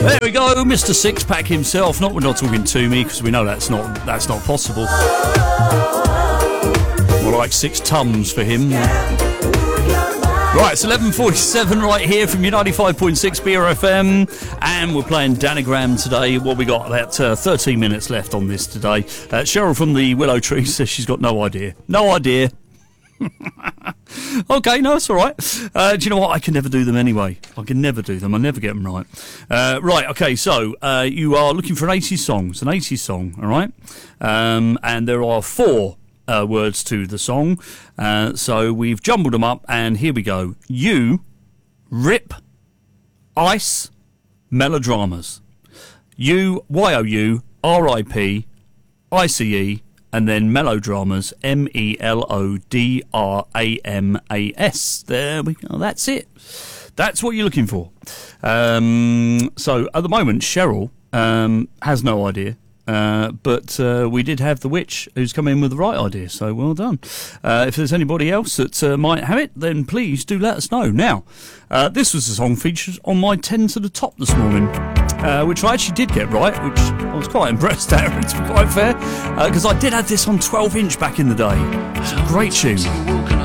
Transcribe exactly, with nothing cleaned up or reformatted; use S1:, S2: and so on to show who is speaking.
S1: There we go, Mister Six Pack himself. Not we're not talking to me because we know that's not that's not possible. More like six tums for him. Right, it's eleven forty-seven right here from your ninety-five point six B R F M, and we're playing Danagram today. What we got? About uh, thirteen minutes left on this today. Uh, Cheryl from the Willow Tree says she's got no idea. No idea. Okay, no, it's all right. Uh, do you know what? I can never do them anyway. I can never do them. I never get them right. Uh, right, okay, so uh, you are looking for an eighties song. It's an eighties song, all right? Um, and there are four uh, words to the song. Uh, so we've jumbled them up, and here we go. You, Rip, Ice, Melodramas. U, Y O U, R I P, I C E, and then Melodramas, M E L O D R A M A S. There we go. That's it. That's what you're looking for. Um, so at the moment, Cheryl um, has no idea. Uh, but uh, we did have the witch who's come in with the right idea, so well done. Uh, if there's anybody else that uh, might have it, then please do let us know. Now, uh, this was a song featured on my ten to the top this morning, uh, which I actually did get right, which I was quite impressed at, to be quite fair, because uh, I did have this on twelve inch back in the day. It's a great tune.